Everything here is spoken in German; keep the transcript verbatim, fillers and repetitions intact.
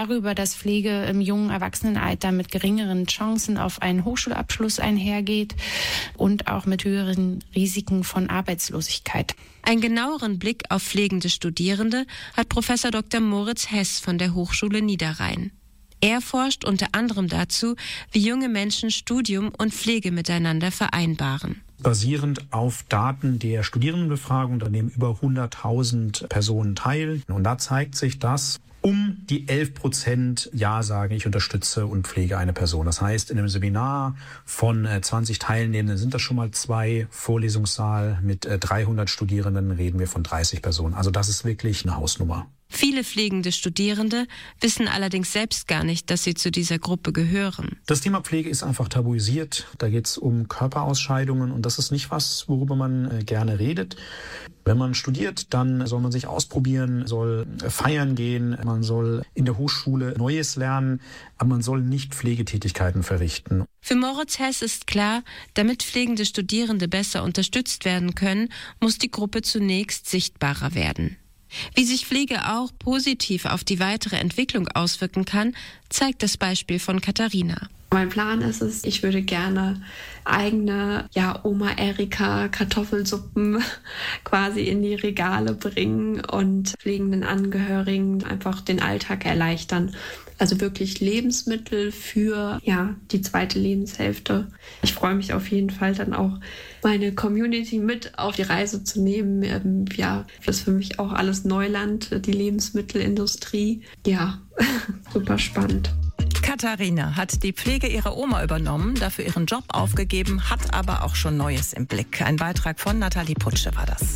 darüber, dass Pflege im jungen Erwachsenenalter mit geringeren Chancen auf einen Hochschulabschluss einhergeht und auch mit höheren Risiken von Arbeitslosigkeit. Einen genaueren Blick auf pflegende Studierende hat Professor Doktor Moritz Hess von der Hochschule Niederrhein. Er forscht unter anderem dazu, wie junge Menschen Studium und Pflege miteinander vereinbaren. Basierend auf Daten der Studierendenbefragung, da nehmen über hunderttausend Personen teil. Und da zeigt sich, dass um die elf Prozent Ja sagen, ich unterstütze und pflege eine Person. Das heißt, in einem Seminar von zwanzig Teilnehmenden sind das schon mal zwei. Vorlesungssaal mit dreihundert Studierenden reden wir von dreißig Personen. Also das ist wirklich eine Hausnummer. Viele pflegende Studierende wissen allerdings selbst gar nicht, dass sie zu dieser Gruppe gehören. Das Thema Pflege ist einfach tabuisiert. Da geht es um Körperausscheidungen und das ist nicht was, worüber man gerne redet. Wenn man studiert, dann soll man sich ausprobieren, soll feiern gehen, man soll in der Hochschule Neues lernen, aber man soll nicht Pflegetätigkeiten verrichten. Für Moritz Hess ist klar, damit pflegende Studierende besser unterstützt werden können, muss die Gruppe zunächst sichtbarer werden. Wie sich Pflege auch positiv auf die weitere Entwicklung auswirken kann, zeigt das Beispiel von Katharina. Mein Plan ist es, ich würde gerne eigene ja, Oma Erika Kartoffelsuppen quasi in die Regale bringen und pflegenden Angehörigen einfach den Alltag erleichtern. Also wirklich Lebensmittel für ja, die zweite Lebenshälfte. Ich freue mich auf jeden Fall dann auch, meine Community mit auf die Reise zu nehmen. Ähm, ja, das ist für mich auch alles Neuland, die Lebensmittelindustrie. Ja, super spannend. Katharina hat die Pflege ihrer Oma übernommen, dafür ihren Job aufgegeben, hat aber auch schon Neues im Blick. Ein Beitrag von Nathalie Putsche war das.